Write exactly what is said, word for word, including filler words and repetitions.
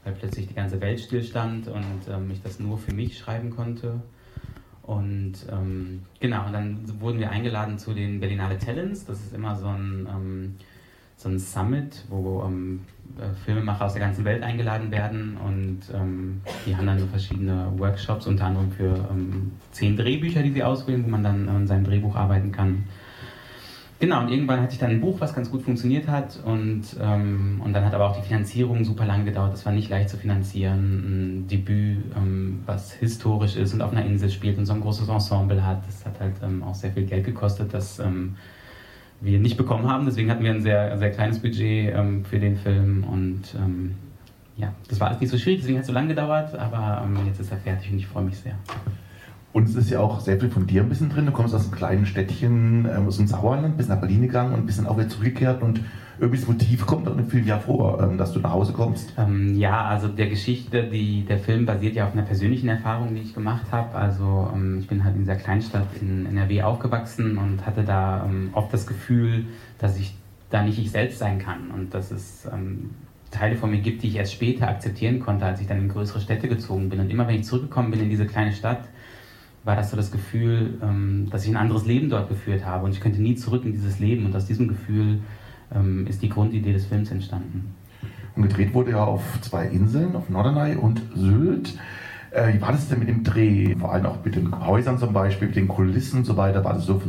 weil plötzlich die ganze Welt stillstand und ähm, ich das nur für mich schreiben konnte. Und ähm, genau, und dann wurden wir eingeladen zu den Berlinale Talents. Das ist immer so ein, ähm, so ein Summit, wo ähm, Filmemacher aus der ganzen Welt eingeladen werden. Und ähm, die haben dann so verschiedene Workshops, unter anderem für ähm, zehn Drehbücher, die sie auswählen, wo man dann an seinem Drehbuch arbeiten kann. Genau, und irgendwann hatte ich dann ein Buch, was ganz gut funktioniert hat. Und, ähm, und dann hat aber auch die Finanzierung super lange gedauert. Das war nicht leicht zu finanzieren. Ein Debüt, ähm, was historisch ist und auf einer Insel spielt und so ein großes Ensemble hat. Das hat halt ähm, auch sehr viel Geld gekostet, das ähm, wir nicht bekommen haben. Deswegen hatten wir ein sehr, sehr kleines Budget ähm, für den Film. Und ähm, ja, das war alles nicht so schwierig, deswegen hat es so lange gedauert. Aber ähm, jetzt ist er fertig und ich freue mich sehr. Und es ist ja auch sehr viel von dir ein bisschen drin. Du kommst aus einem kleinen Städtchen, ähm, aus dem Sauerland, bist nach Berlin gegangen und bist dann auch wieder zurückgekehrt. Und irgendwie das Motiv kommt dann viel Jahr vor, ähm, dass du nach Hause kommst. Ähm, ja, also der Geschichte, die, der Film basiert ja auf einer persönlichen Erfahrung, die ich gemacht habe. Also ähm, ich bin halt in dieser Kleinstadt in N R W aufgewachsen und hatte da ähm, oft das Gefühl, dass ich da nicht ich selbst sein kann. Und dass es ähm, Teile von mir gibt, die ich erst später akzeptieren konnte, als ich dann in größere Städte gezogen bin. Und immer wenn ich zurückgekommen bin in diese kleine Stadt, war das so das Gefühl, ähm, dass ich ein anderes Leben dort geführt habe und ich könnte nie zurück in dieses Leben und aus diesem Gefühl ähm, ist die Grundidee des Films entstanden. Und gedreht wurde ja auf zwei Inseln, auf Norderney und Sylt. Äh, wie war das denn mit dem Dreh? Vor allem auch mit den Häusern zum Beispiel, mit den Kulissen und so weiter. War das so